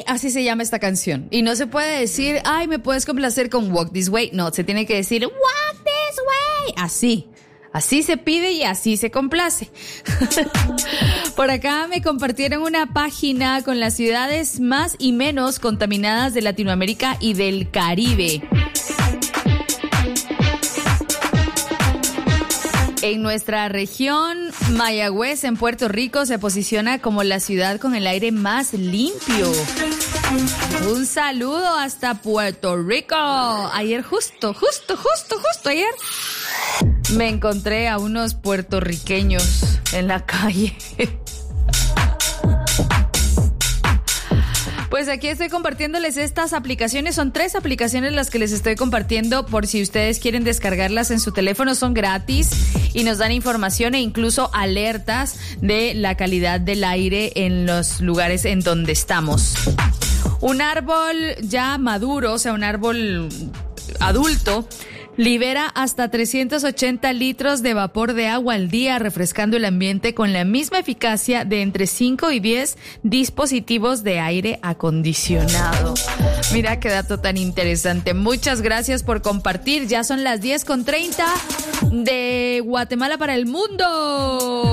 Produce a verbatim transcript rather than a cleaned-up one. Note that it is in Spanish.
así se llama esta canción. Y no se puede decir, ay, me puedes complacer con Walk This Way. No, se tiene que decir, Walk This Way. Así. Así se pide y así se complace. Por acá me compartieron una página con las ciudades más y menos contaminadas de Latinoamérica y del Caribe. En nuestra región, Mayagüez, en Puerto Rico, se posiciona como la ciudad con el aire más limpio. Un saludo hasta Puerto Rico. Ayer justo, justo, justo, justo ayer me encontré a unos puertorriqueños en la calle. Pues aquí estoy compartiéndoles estas aplicaciones. Son tres aplicaciones las que les estoy compartiendo por si ustedes quieren descargarlas en su teléfono. Son gratis y nos dan información e incluso alertas de la calidad del aire en los lugares en donde estamos. Un árbol ya maduro, o sea, un árbol adulto, libera hasta trescientos ochenta litros de vapor de agua al día, refrescando el ambiente con la misma eficacia de entre cinco y diez dispositivos de aire acondicionado. Mira qué dato tan interesante. Muchas gracias por compartir. Ya son las diez con treinta de Guatemala para el mundo.